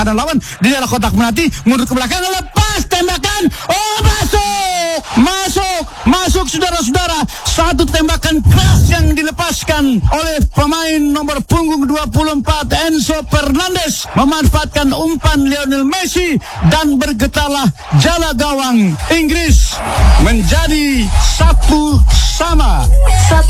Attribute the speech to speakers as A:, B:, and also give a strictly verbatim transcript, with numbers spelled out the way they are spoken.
A: ada lawan di daerah kotak penalti, mundur ke belakang, lepas tembakan, oh masuk, masuk, masuk saudara-saudara. Satu tembakan keras yang dilepaskan oleh pemain nomor punggung dua puluh empat Enzo Fernandez, memanfaatkan umpan Lionel Messi dan bergetarlah jala gawang Inggris menjadi satu sama.
B: Satu